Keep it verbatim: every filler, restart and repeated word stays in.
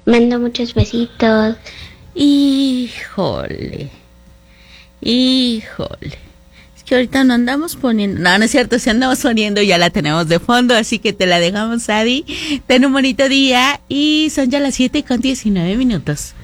Mando muchos besitos. Híjole. Híjole. Es que ahorita no andamos poniendo. No, no es cierto, si andamos poniendo ya la tenemos de fondo, así que te la dejamos, Adi. Ten un bonito día y son ya las siete con diecinueve minutos.